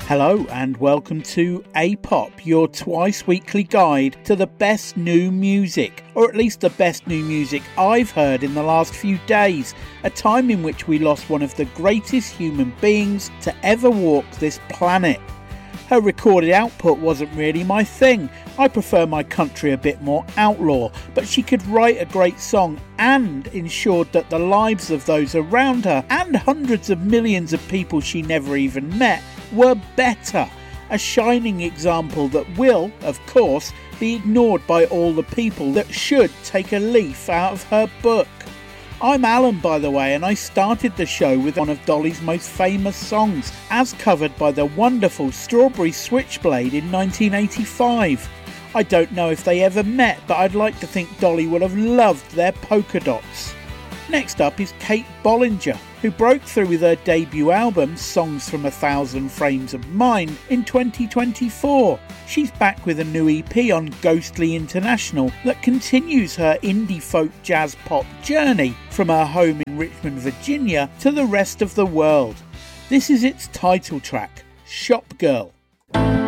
Hello and welcome to A-Pop, your twice weekly guide to the best new music, or at least the best new music I've heard in the last few days, a time in which we lost one of the greatest human beings to ever walk this planet. Her recorded output wasn't really my thing. I prefer my country a bit more outlaw, but she could write a great song and ensured that the lives of those around her and hundreds of millions of people she never even met were better. A shining example that will, of course, be ignored by all the people that should take a leaf out of her book. I'm Alan, by the way, and I started the show with one of Dolly's most famous songs, as covered by the wonderful Strawberry Switchblade in 1985. I don't know if they ever met, but I'd like to think Dolly would have loved their polka dots. Next up is Kate Bollinger, who broke through with her debut album, Songs from a Thousand Frames of Mind, in 2024. She's back with a new EP on Ghostly International that continues her indie folk jazz pop journey from her home in Richmond, Virginia to the rest of the world. This is its title track, Shop Girl.